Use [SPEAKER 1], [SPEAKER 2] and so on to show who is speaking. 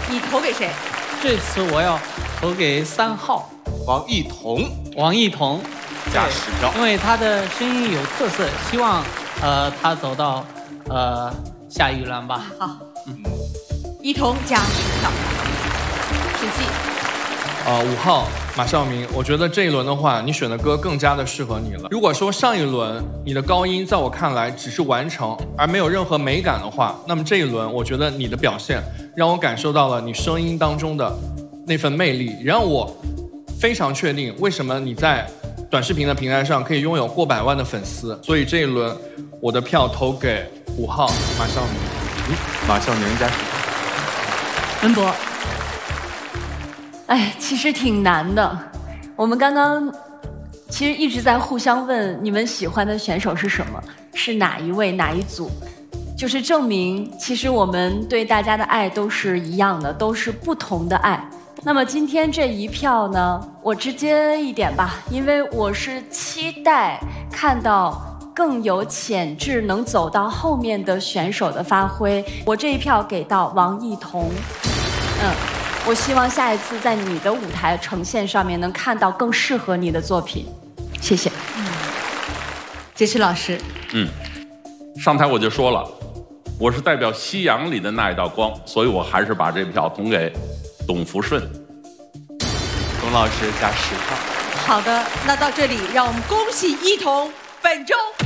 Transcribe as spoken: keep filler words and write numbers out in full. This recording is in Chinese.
[SPEAKER 1] 你投给谁？
[SPEAKER 2] 这次我要投给三号
[SPEAKER 3] 王艺彤，
[SPEAKER 2] 王艺彤，
[SPEAKER 3] 加十票，
[SPEAKER 2] 因为他的声音有特色，希望呃他走到呃下一轮吧。
[SPEAKER 1] 好，嗯，艺彤加十票，十七。
[SPEAKER 4] 呃，五号马少明，我觉得这一轮的话，你选的歌更加的适合你了。如果说上一轮你的高音在我看来只是完成而没有任何美感的话，那么这一轮我觉得你的表现让我感受到了你声音当中的那份魅力，让我非常确定为什么你在短视频的平台上可以拥有过百万的粉丝。所以这一轮我的票投给五号马少明。
[SPEAKER 3] 嗯，马少明加十票。
[SPEAKER 1] 文博。
[SPEAKER 5] 哎，其实挺难的。我们刚刚其实一直在互相问你们喜欢的选手是什么，是哪一位哪一组，就是证明其实我们对大家的爱都是一样的，都是不同的爱。那么今天这一票呢，我直接一点吧，因为我是期待看到更有潜质能走到后面的选手的发挥。我这一票给到王艺彤，嗯。我希望下一次在你的舞台呈现上面能看到更适合你的作品，谢谢。
[SPEAKER 1] 嗯，杰池老师，
[SPEAKER 6] 嗯，上台我就说了，我是代表夕阳里的那一道光，所以我还是把这票投给董福顺。
[SPEAKER 3] 董老师加十票。
[SPEAKER 1] 好的，那到这里，让我们恭喜艺彤本周